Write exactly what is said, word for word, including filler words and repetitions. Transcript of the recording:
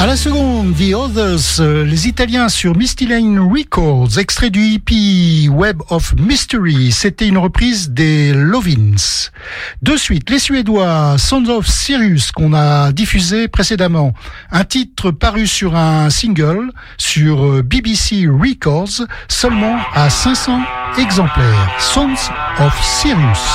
À la seconde, The Others, euh, les Italiens sur Misty Lane Records, extrait du hippie Web of Mystery. C'était une reprise des Lovins. De suite, les Suédois Sons of Sirius qu'on a diffusé précédemment. Un titre paru sur un single sur B B C Records, seulement à cinq cents exemplaires. Sons of Sirius.